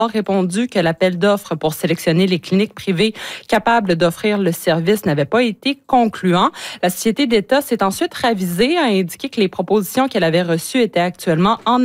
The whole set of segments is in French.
répondu que l'appel d'offres pour sélectionner les cliniques privées capables d'offrir le service n'avait pas été concluant. La Société d'État s'est ensuite ravisée, a indiqué que les propositions qu'elle avait reçues étaient actuellement en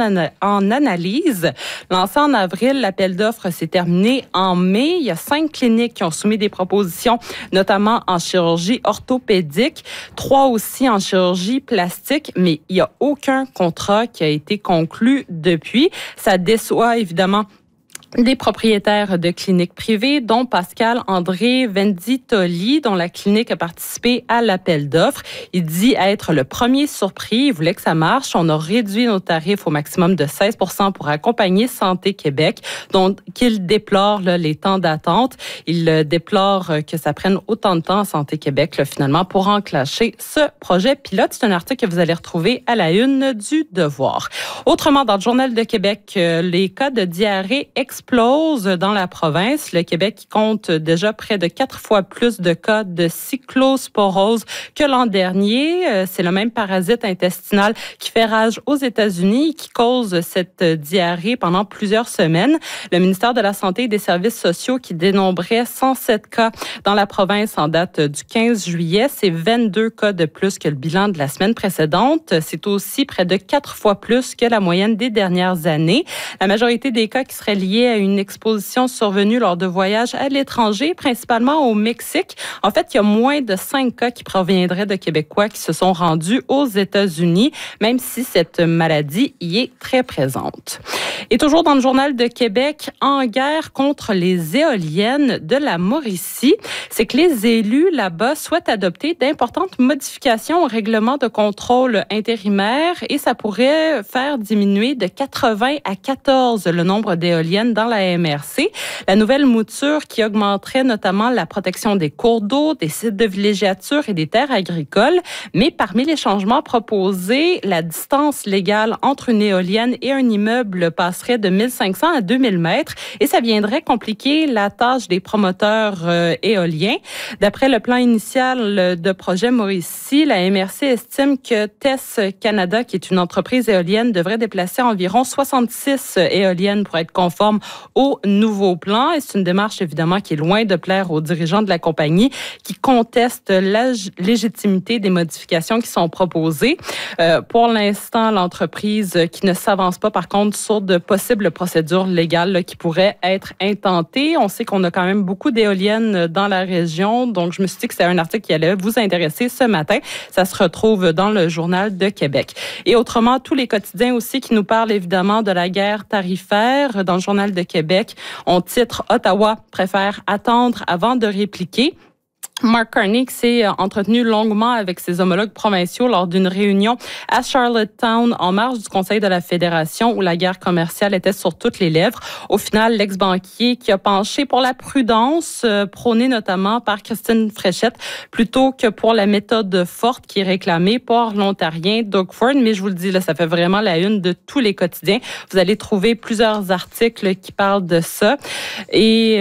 analyse. Lancé en avril, l'appel d'offres s'est terminé en mai. Il y a 5 cliniques qui ont soumis des propositions, notamment en chirurgie orthopédique, 3 aussi en chirurgie plastique, mais il n'y a aucun contrat qui a été conclu depuis. Ça déçoit évidemment des propriétaires de cliniques privées, dont Pascal André Venditoli, dont la clinique a participé à l'appel d'offres. Il dit être le premier surpris. Il voulait que ça marche. On a réduit nos tarifs au maximum de 16 % pour accompagner Santé Québec, donc qu'il déplore les temps d'attente. Il déplore que ça prenne autant de temps à Santé Québec finalement pour enclencher ce projet pilote. C'est un article que vous allez retrouver à la une du Devoir. Autrement, dans le Journal de Québec, les cas de diarrhée explosent dans la province. Le Québec compte déjà près de 4 fois plus de cas de cyclosporose que l'an dernier. C'est le même parasite intestinal qui fait rage aux États-Unis et qui cause cette diarrhée pendant plusieurs semaines. Le ministère de la Santé et des Services sociaux qui dénombrait 107 cas dans la province en date du 15 juillet. C'est 22 cas de plus que le bilan de la semaine précédente. C'est aussi près de 4 fois plus que la moyenne des dernières années. La majorité des cas qui seraient liés à une exposition survenue lors de voyages à l'étranger, principalement au Mexique. En fait, il y a moins de 5 cas qui proviendraient de Québécois qui se sont rendus aux États-Unis, même si cette maladie y est très présente. Et toujours dans le Journal de Québec, en guerre contre les éoliennes de la Mauricie, c'est que les élus là-bas souhaitent adopter d'importantes modifications au règlement de contrôle intérimaire et ça pourrait faire diminuer de 80 à 14 le nombre d'éoliennes dans la MRC. La nouvelle mouture qui augmenterait notamment la protection des cours d'eau, des sites de villégiature et des terres agricoles. Mais parmi les changements proposés, la distance légale entre une éolienne et un immeuble passerait de 1500 à 2000 mètres et ça viendrait compliquer la tâche des promoteurs éoliens. D'après le plan initial de projet Mauricie, la MRC estime que TES Canada, qui est une entreprise éolienne, devrait déplacer environ 66 éoliennes pour être conforme au nouveau plan. Et c'est une démarche, évidemment, qui est loin de plaire aux dirigeants de la compagnie qui contestent la légitimité des modifications qui sont proposées. Pour l'instant, l'entreprise qui ne s'avance pas, par contre, sur de possibles procédures légales qui pourraient être intentées. On sait qu'on a quand même beaucoup d'éoliennes dans la région, donc je me suis dit que c'était un article qui allait vous intéresser ce matin. Ça se retrouve dans le Journal de Québec. Et autrement, tous les quotidiens aussi qui nous parlent évidemment de la guerre tarifaire. Dans le Journal de Québec, on titre « Ottawa préfère attendre avant de répliquer ». Mark Carney s'est entretenu longuement avec ses homologues provinciaux lors d'une réunion à Charlottetown en marge du Conseil de la Fédération où la guerre commerciale était sur toutes les lèvres. Au final, l'ex-banquier qui a penché pour la prudence, prônée notamment par Christine Fréchette, plutôt que pour la méthode forte qui est réclamée par l'Ontarien Doug Ford. Mais je vous le dis, là, ça fait vraiment la une de tous les quotidiens. Vous allez trouver plusieurs articles qui parlent de ça. Et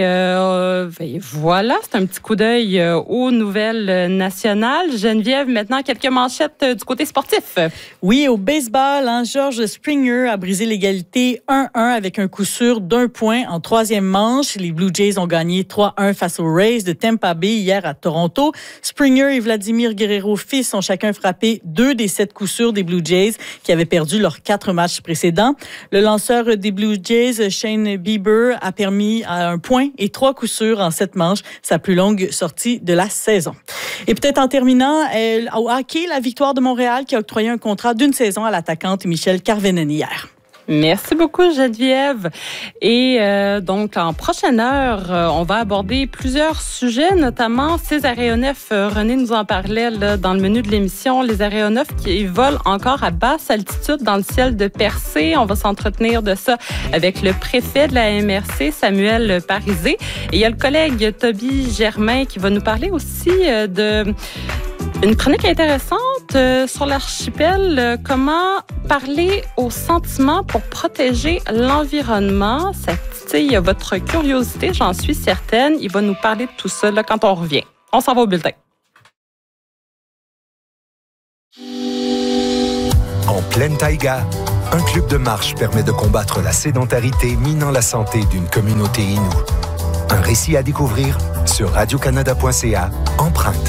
voilà, c'est un petit coup d'œil aux nouvelles nationales. Geneviève, maintenant, quelques manchettes du côté sportif. Oui, au baseball, George Springer a brisé l'égalité 1-1 avec un coup sûr d'1 point en troisième manche. Les Blue Jays ont gagné 3-1 face aux Rays de Tampa Bay hier à Toronto. Springer et Vladimir Guerrero fils ont chacun frappé 2 des 7 coups sûrs des Blue Jays qui avaient perdu leurs 4 matchs précédents. Le lanceur des Blue Jays, Shane Bieber, a permis à 1 point et 3 coups sûrs en 7 manches, sa plus longue sortie de la saison. Et peut-être en terminant, au hockey, la victoire de Montréal qui a octroyé un contrat d'1 saison à l'attaquante Michelle Carvenen hier. Merci beaucoup, Geneviève. Et donc, en prochaine heure, on va aborder plusieurs sujets, notamment ces aéronefs. René nous en parlait là, dans le menu de l'émission. Les aéronefs qui volent encore à basse altitude dans le ciel de Percé. On va s'entretenir de ça avec le préfet de la MRC, Samuel Parisé. Et il y a le collègue Toby Germain qui va nous parler aussi de... Une chronique intéressante sur l'archipel, comment parler aux sentiments pour protéger l'environnement. Ça titille votre curiosité, j'en suis certaine. Il va nous parler de tout ça là, quand on revient. On s'en va au bulletin. En pleine taïga, Un club de marche permet de combattre la sédentarité minant la santé d'une communauté inoue. Un récit à découvrir sur radiocanada.ca, Empreinte.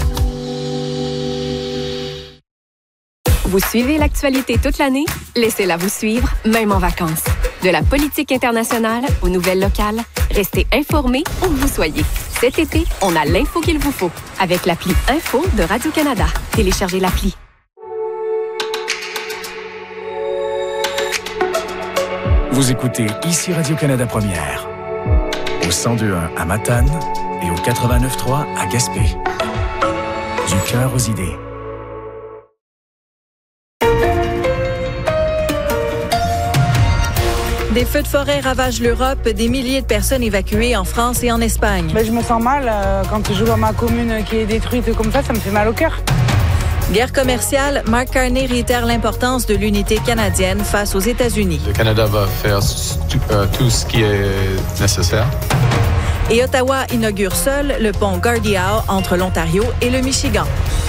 Vous suivez l'actualité toute l'année? Laissez-la vous suivre, même en vacances. De la politique internationale aux nouvelles locales, restez informés où que vous soyez. Cet été, on a l'info qu'il vous faut avec l'appli Info de Radio-Canada. Téléchargez l'appli. Vous écoutez ici Radio-Canada Première, au 102.1 à Matane et au 89.3 à Gaspé. Du cœur aux idées. Des feux de forêt ravagent l'Europe, des milliers de personnes évacuées en France et en Espagne. Je me sens mal quand je vois ma commune qui est détruite comme ça me fait mal au cœur. Guerre commerciale, Mark Carney réitère l'importance de l'unité canadienne face aux États-Unis. Le Canada va faire tout ce qui est nécessaire. Et Ottawa inaugure seul le pont Gordie Howe entre l'Ontario et le Michigan.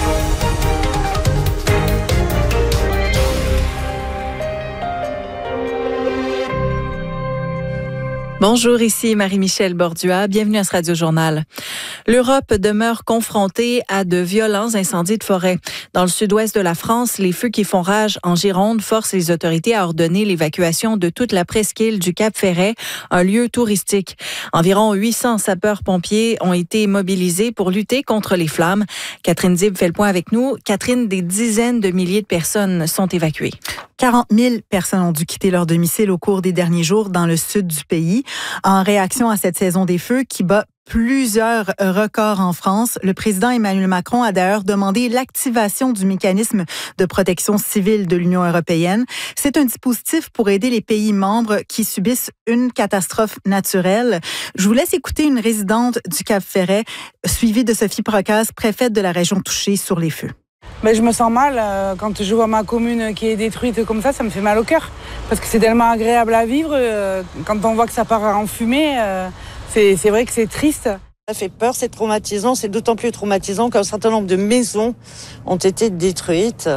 Bonjour, ici Marie-Michel Bordua. Bienvenue à ce Radio-Journal. L'Europe demeure confrontée à de violents incendies de forêt. Dans le sud-ouest de la France, les feux qui font rage en Gironde forcent les autorités à ordonner l'évacuation de toute la presqu'île du Cap-Ferret, un lieu touristique. Environ 800 sapeurs-pompiers ont été mobilisés pour lutter contre les flammes. Catherine Dib fait le point avec nous. Catherine, des dizaines de milliers de personnes sont évacuées. 40 000 personnes ont dû quitter leur domicile au cours des derniers jours dans le sud du pays. En réaction à cette saison des feux qui bat plusieurs records en France, le président Emmanuel Macron a d'ailleurs demandé l'activation du mécanisme de protection civile de l'Union européenne. C'est un dispositif pour aider les pays membres qui subissent une catastrophe naturelle. Je vous laisse écouter une résidente du Cap-Ferret, suivie de Sophie Procasse, préfète de la région touchée sur les feux. Je me sens mal quand je vois ma commune qui est détruite comme ça me fait mal au cœur. Parce que c'est tellement agréable à vivre. Quand on voit que ça part en fumée, c'est vrai que c'est triste. Ça fait peur, c'est traumatisant. C'est d'autant plus traumatisant qu'un certain nombre de maisons ont été détruites.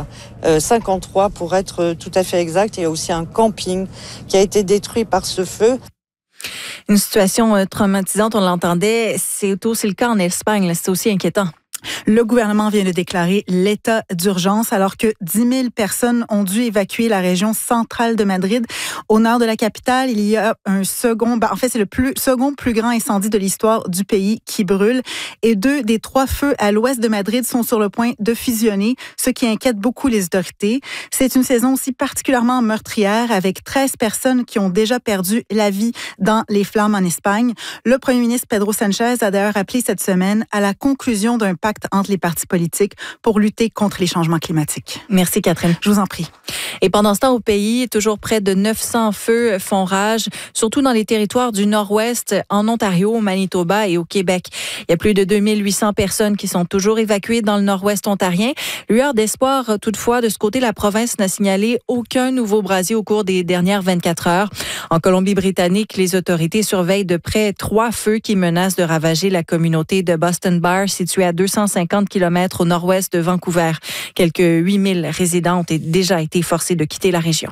53 pour être tout à fait exact. Il y a aussi un camping qui a été détruit par ce feu. Une situation traumatisante, on l'entendait. C'est aussi le cas en Espagne. Là, c'est aussi inquiétant. Le gouvernement vient de déclarer l'état d'urgence alors que 10 000 personnes ont dû évacuer la région centrale de Madrid. Au nord de la capitale, il y a un second, c'est le second plus grand incendie de l'histoire du pays qui brûle. Et 2 des 3 feux à l'ouest de Madrid sont sur le point de fusionner, ce qui inquiète beaucoup les autorités. C'est une saison aussi particulièrement meurtrière avec 13 personnes qui ont déjà perdu la vie dans les flammes en Espagne. Le premier ministre Pedro Sánchez a d'ailleurs appelé cette semaine à la conclusion d'un pacte entre les partis politiques pour lutter contre les changements climatiques. Merci Catherine. Je vous en prie. Et pendant ce temps, au pays, toujours près de 900 feux font rage, surtout dans les territoires du Nord-Ouest, en Ontario, au Manitoba et au Québec. Il y a plus de 2800 personnes qui sont toujours évacuées dans le Nord-Ouest ontarien. Lueur d'espoir, toutefois, de ce côté, la province n'a signalé aucun nouveau brasier au cours des dernières 24 heures. En Colombie-Britannique, les autorités surveillent de près 3 feux qui menacent de ravager la communauté de Boston Bar, située à 250 km au nord-ouest de Vancouver. Quelques 8000 résidents ont déjà été forcés de quitter la région.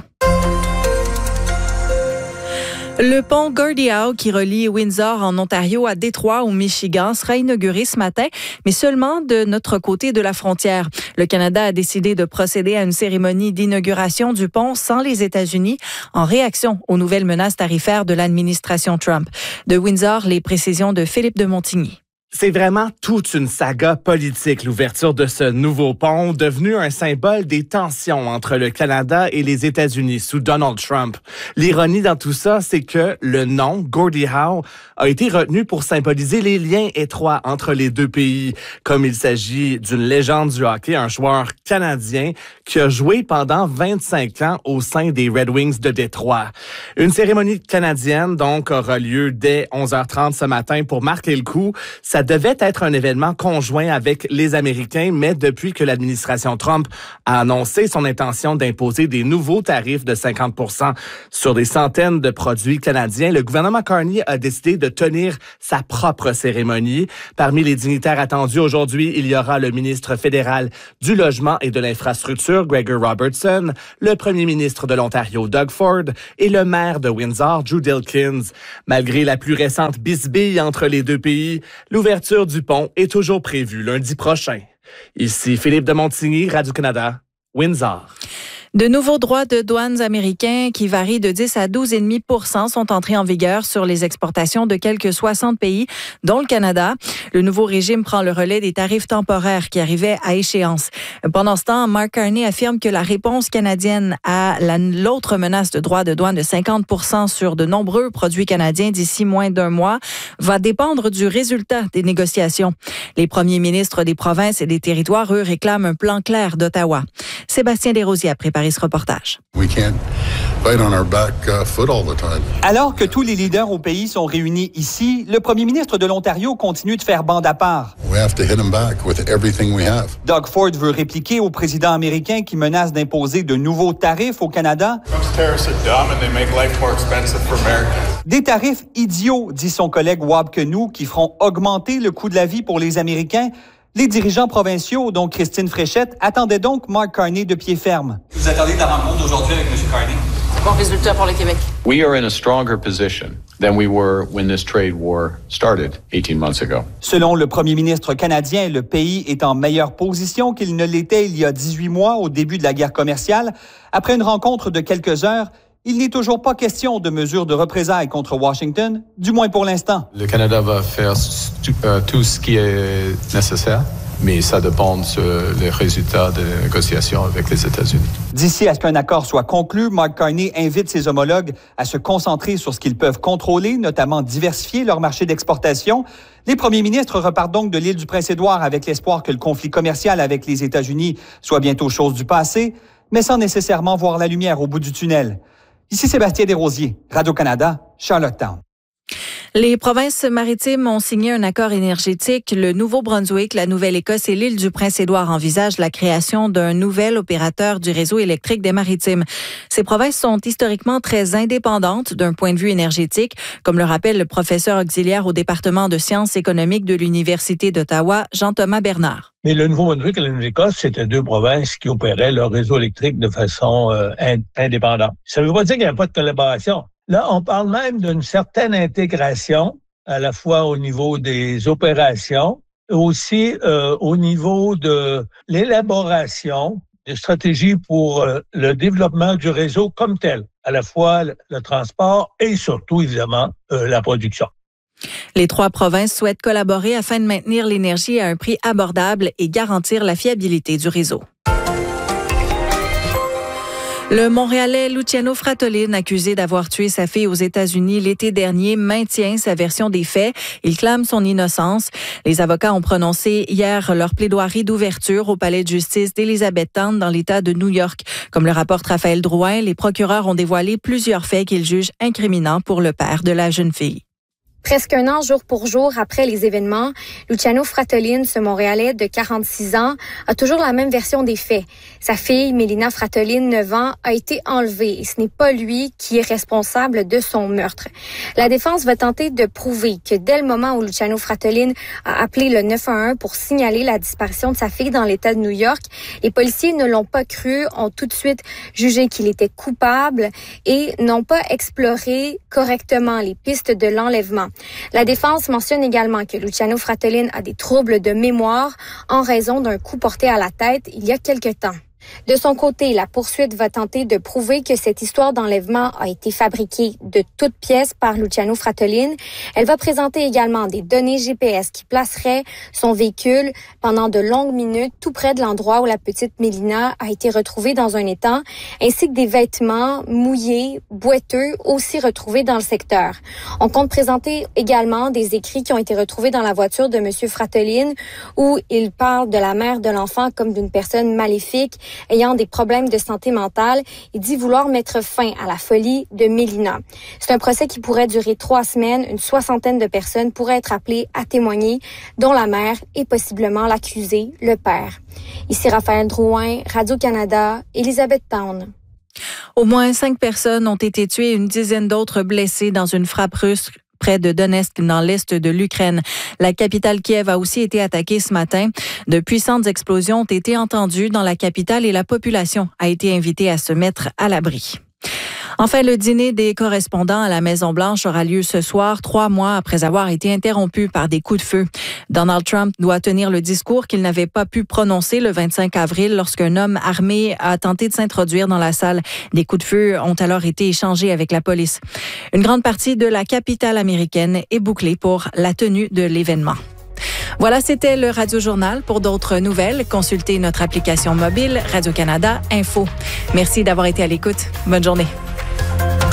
Le pont Gordie Howe qui relie Windsor en Ontario à Détroit au Michigan sera inauguré ce matin, mais seulement de notre côté de la frontière. Le Canada a décidé de procéder à une cérémonie d'inauguration du pont sans les États-Unis en réaction aux nouvelles menaces tarifaires de l'administration Trump. De Windsor, les précisions de Philippe de Montigny. C'est vraiment toute une saga politique, l'ouverture de ce nouveau pont, devenu un symbole des tensions entre le Canada et les États-Unis sous Donald Trump. L'ironie dans tout ça, c'est que le nom, Gordie Howe, a été retenu pour symboliser les liens étroits entre les deux pays. Comme il s'agit d'une légende du hockey, un joueur canadien qui a joué pendant 25 ans au sein des Red Wings de Détroit. Une cérémonie canadienne, donc, aura lieu dès 11h30 ce matin pour marquer le coup. Ça Ça devait être un événement conjoint avec les Américains, mais depuis que l'administration Trump a annoncé son intention d'imposer des nouveaux tarifs de 50% sur des centaines de produits canadiens, le gouvernement Carney a décidé de tenir sa propre cérémonie. Parmi les dignitaires attendus aujourd'hui, il y aura le ministre fédéral du Logement et de l'Infrastructure, Gregor Robertson, le premier ministre de l'Ontario, Doug Ford, et le maire de Windsor, Drew Dilkins. Malgré la plus récente bisbille entre les deux pays, l'ouverture du pont est toujours prévue lundi prochain. Ici Philippe de Montigny, Radio-Canada, Windsor. De nouveaux droits de douane américains qui varient de 10 à 12,5 % sont entrés en vigueur sur les exportations de quelques 60 pays, dont le Canada. Le nouveau régime prend le relais des tarifs temporaires qui arrivaient à échéance. Pendant ce temps, Mark Carney affirme que la réponse canadienne à l'autre menace de droits de douane de 50 % sur de nombreux produits canadiens d'ici moins d'un mois va dépendre du résultat des négociations. Les premiers ministres des provinces et des territoires, eux, réclament un plan clair d'Ottawa. Sébastien Desrosiers a préparé ce reportage. Alors que tous les leaders au pays sont réunis ici, le premier ministre de l'Ontario continue de faire bande à part. Doug Ford veut répliquer au président américain qui menace d'imposer de nouveaux tarifs au Canada. Des tarifs idiots, dit son collègue Wab Kinew, qui feront augmenter le coût de la vie pour les Américains. Les dirigeants provinciaux, dont Christine Fréchette, attendaient donc Mark Carney de pied ferme. Vous attendez de la rencontre d'aujourd'hui avec M. Carney? Bon résultat pour le Québec. We are in a stronger position than we were when this trade war started 18 months ago. Selon le premier ministre canadien, le pays est en meilleure position qu'il ne l'était il y a 18 mois au début de la guerre commerciale. Après une rencontre de quelques heures, il n'est toujours pas question de mesures de représailles contre Washington, du moins pour l'instant. Le Canada va faire tout ce qui est nécessaire, mais ça dépend des résultats des négociations avec les États-Unis. D'ici à ce qu'un accord soit conclu, Mark Carney invite ses homologues à se concentrer sur ce qu'ils peuvent contrôler, notamment diversifier leur marché d'exportation. Les premiers ministres repartent donc de l'île du Prince-Édouard avec l'espoir que le conflit commercial avec les États-Unis soit bientôt chose du passé, mais sans nécessairement voir la lumière au bout du tunnel. Ici Sébastien Desrosiers, Radio-Canada, Charlottetown. Les provinces maritimes ont signé un accord énergétique. Le Nouveau-Brunswick, la Nouvelle-Écosse et l'île du Prince-Édouard envisagent la création d'un nouvel opérateur du réseau électrique des maritimes. Ces provinces sont historiquement très indépendantes d'un point de vue énergétique, comme le rappelle le professeur auxiliaire au département de sciences économiques de l'Université d'Ottawa, Jean-Thomas Bernard. Mais le Nouveau-Brunswick et la Nouvelle-Écosse, c'était deux provinces qui opéraient leur réseau électrique de façon indépendante. Ça ne veut pas dire qu'il n'y a pas de collaboration. Là, on parle même d'une certaine intégration, à la fois au niveau des opérations, aussi au niveau de l'élaboration de stratégies pour le développement du réseau comme tel, à la fois le transport et surtout, évidemment, la production. Les trois provinces souhaitent collaborer afin de maintenir l'énergie à un prix abordable et garantir la fiabilité du réseau. Le Montréalais Luciano Fratellin, accusé d'avoir tué sa fille aux États-Unis l'été dernier, maintient sa version des faits. Il clame son innocence. Les avocats ont prononcé hier leur plaidoirie d'ouverture au palais de justice d'Elizabethtown dans l'État de New York. Comme le rapporte Raphaël Drouin, les procureurs ont dévoilé plusieurs faits qu'ils jugent incriminants pour le père de la jeune fille. Presque un an jour pour jour après les événements, Luciano Fratellin, ce Montréalais de 46 ans, a toujours la même version des faits. Sa fille, Mélina Fratellin, 9 ans, a été enlevée et ce n'est pas lui qui est responsable de son meurtre. La défense va tenter de prouver que dès le moment où Luciano Fratellin a appelé le 911 pour signaler la disparition de sa fille dans l'État de New York, les policiers ne l'ont pas cru, ont tout de suite jugé qu'il était coupable et n'ont pas exploré correctement les pistes de l'enlèvement. La défense mentionne également que Luciano Fratellin a des troubles de mémoire en raison d'un coup porté à la tête il y a quelque temps. De son côté, la poursuite va tenter de prouver que cette histoire d'enlèvement a été fabriquée de toutes pièces par Luciano Fratellin. Elle va présenter également des données GPS qui placeraient son véhicule pendant de longues minutes tout près de l'endroit où la petite Mélina a été retrouvée dans un étang, ainsi que des vêtements mouillés, boiteux, aussi retrouvés dans le secteur. On compte présenter également des écrits qui ont été retrouvés dans la voiture de M. Fratellin où il parle de la mère de l'enfant comme d'une personne maléfique ayant des problèmes de santé mentale et dit vouloir mettre fin à la folie de Mélina. C'est un procès qui pourrait durer 3 semaines. Une 60aine de personnes pourraient être appelées à témoigner, dont la mère et possiblement l'accusé, le père. Ici Raphaël Drouin, Radio-Canada, Elizabeth Town. Au moins 5 personnes ont été tuées et une dizaine d'autres blessées dans une frappe russe près de Donetsk, dans l'est de l'Ukraine. La capitale Kiev a aussi été attaquée ce matin. De puissantes explosions ont été entendues dans la capitale et la population a été invitée à se mettre à l'abri. Enfin, le dîner des correspondants à la Maison-Blanche aura lieu ce soir, 3 mois après avoir été interrompu par des coups de feu. Donald Trump doit tenir le discours qu'il n'avait pas pu prononcer le 25 avril lorsqu'un homme armé a tenté de s'introduire dans la salle. Des coups de feu ont alors été échangés avec la police. Une grande partie de la capitale américaine est bouclée pour la tenue de l'événement. Voilà, c'était le Radio-Journal. Pour d'autres nouvelles, consultez notre application mobile Radio-Canada Info. Merci d'avoir été à l'écoute. Bonne journée.